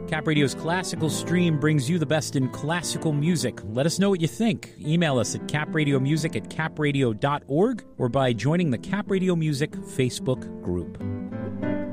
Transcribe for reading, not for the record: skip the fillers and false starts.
Cap Radio's classical stream brings you the best in classical music. Let us know what you think. Email us at capradiomusic@capradio.org or by joining the Cap Radio Music Facebook group.